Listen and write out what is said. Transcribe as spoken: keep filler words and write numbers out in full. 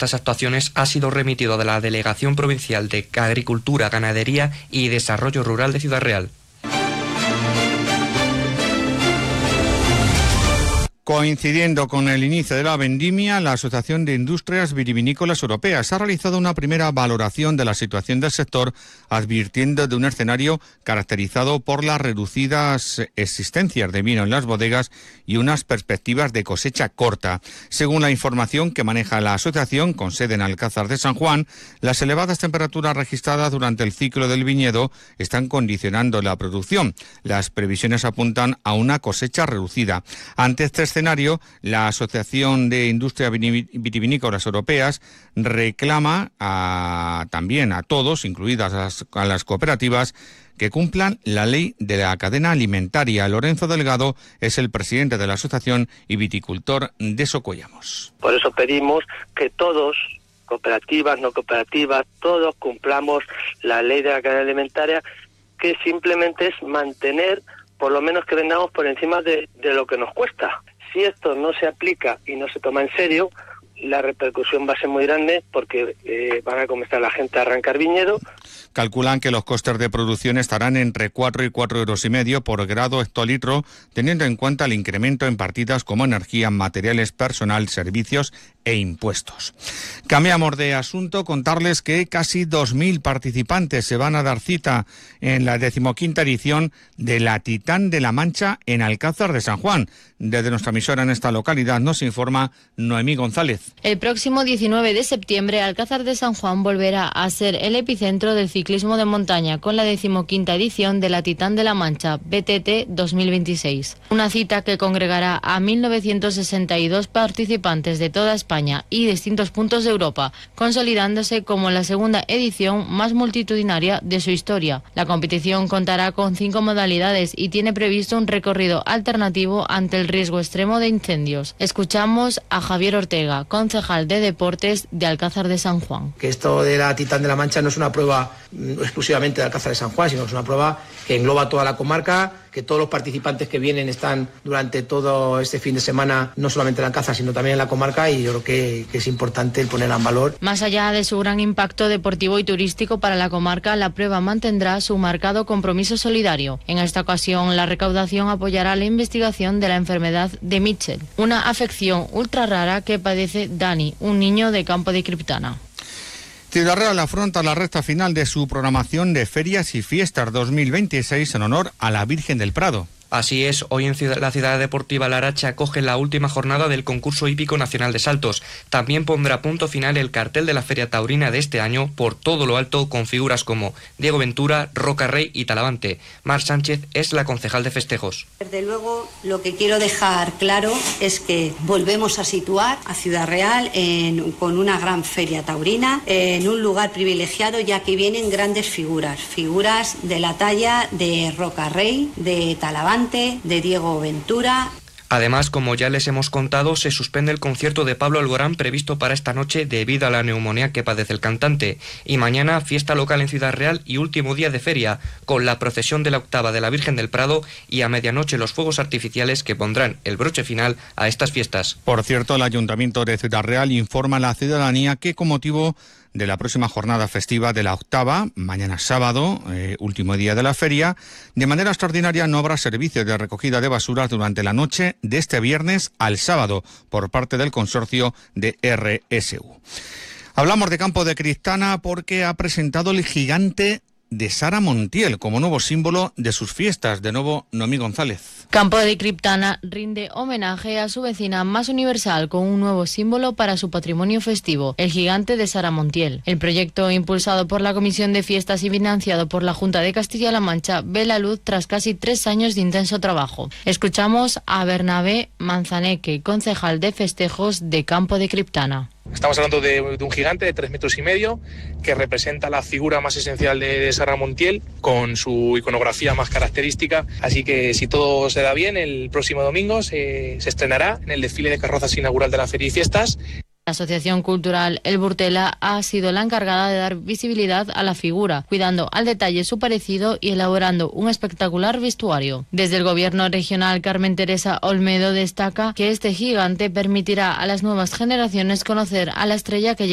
estas actuaciones ha sido remitido de la Delegación Provincial de Agricultura, Ganadería y Desarrollo Rural de Ciudad Real. Coincidiendo con el inicio de la vendimia, la Asociación de Industrias Vitivinícolas Europeas ha realizado una primera valoración de la situación del sector, advirtiendo de un escenario caracterizado por las reducidas existencias de vino en las bodegas y unas perspectivas de cosecha corta. Según la información que maneja la asociación, con sede en Alcázar de San Juan, las elevadas temperaturas registradas durante el ciclo del viñedo están condicionando la producción. Las previsiones apuntan a una cosecha reducida. Ante este escenario, la Asociación de Industrias Vitivinícolas Europeas reclama a, también a todos, incluidas a las, a las cooperativas, que cumplan la ley de la cadena alimentaria. Lorenzo Delgado es el presidente de la asociación y viticultor de Socollamos. Por eso pedimos que todos, cooperativas, no cooperativas, todos cumplamos la ley de la cadena alimentaria, que simplemente es mantener, por lo menos que vendamos por encima de, de lo que nos cuesta. Si esto no se aplica y no se toma en serio, la repercusión va a ser muy grande porque eh, van a comenzar la gente a arrancar viñedo. Calculan que los costes de producción estarán entre cuatro y cuatro euros y medio por grado hectolitro, teniendo en cuenta el incremento en partidas como energía, materiales, personal, servicios e impuestos. Cambiamos de asunto, contarles que casi dos mil participantes se van a dar cita en la decimoquinta edición de la Titán de la Mancha en Alcázar de San Juan. Desde nuestra emisora en esta localidad nos informa Noemí González. El próximo diecinueve de septiembre, Alcázar de San Juan volverá a ser el epicentro del ciclismo de montaña con la decimoquinta edición de la Titán de la Mancha, B T T dos mil veintiséis. Una cita que congregará a mil novecientos sesenta y dos participantes de toda España y distintos puntos de Europa, consolidándose como la segunda edición más multitudinaria de su historia. La competición contará con cinco modalidades y tiene previsto un recorrido alternativo ante el riesgo extremo de incendios. Escuchamos a Javier Ortega, concejal de Deportes de Alcázar de San Juan. Que esto de la Titán de la Mancha no es una prueba exclusivamente de Alcázar de San Juan, sino que es una prueba que engloba toda la comarca, que todos los participantes que vienen están durante todo este fin de semana, no solamente en Alcázar, sino también en la comarca, y yo creo que, que es importante el ponerla en valor. Más allá de su gran impacto deportivo y turístico para la comarca, la prueba mantendrá su marcado compromiso solidario. En esta ocasión, la recaudación apoyará la investigación de la enfermedad de Mitchell, una afección ultra rara que padece Dani, un niño de Campo de Criptana. Ciudad Real afronta la recta final de su programación de ferias y fiestas dos mil veintiséis en honor a la Virgen del Prado. Así es, hoy en la ciudad deportiva Larache acoge la última jornada del concurso hípico nacional de saltos. También pondrá punto final el cartel de la Feria Taurina de este año por todo lo alto, con figuras como Diego Ventura, Roca Rey y Talavante. Mar Sánchez es la concejal de festejos. Desde luego, lo que quiero dejar claro es que volvemos a situar a Ciudad Real en, con una gran feria taurina en un lugar privilegiado, ya que vienen grandes figuras, figuras de la talla de Roca Rey, de Talavante, de Diego Ventura. Además, como ya les hemos contado, se suspende el concierto de Pablo Alborán previsto para esta noche debido a la neumonía que padece el cantante. Y mañana, fiesta local en Ciudad Real y último día de feria, con la procesión de la octava de la Virgen del Prado y a medianoche los fuegos artificiales que pondrán el broche final a estas fiestas. Por cierto, el Ayuntamiento de Ciudad Real informa a la ciudadanía que con motivo de la próxima jornada festiva de la octava, mañana sábado, eh, último día de la feria, de manera extraordinaria no habrá servicio de recogida de basuras durante la noche de este viernes al sábado por parte del consorcio de R S U. Hablamos de Campo de Criptana porque ha presentado el gigante de Sara Montiel como nuevo símbolo de sus fiestas. De nuevo, Noemí González. Campo de Criptana rinde homenaje a su vecina más universal con un nuevo símbolo para su patrimonio festivo, el gigante de Sara Montiel. El proyecto, impulsado por la Comisión de Fiestas y financiado por la Junta de Castilla-La Mancha, ve la luz tras casi tres años de intenso trabajo. Escuchamos a Bernabé Manzaneque, concejal de festejos de Campo de Criptana. Estamos hablando de, de un gigante de tres metros y medio que representa la figura más esencial de, de Sara Montiel con su iconografía más característica. Así que si todo se da bien, el próximo domingo se, se estrenará en el desfile de carrozas inaugural de la Feria y Fiestas. La Asociación Cultural El Burtela ha sido la encargada de dar visibilidad a la figura, cuidando al detalle su parecido y elaborando un espectacular vestuario. Desde el Gobierno regional, Carmen Teresa Olmedo destaca que este gigante permitirá a las nuevas generaciones conocer a la estrella que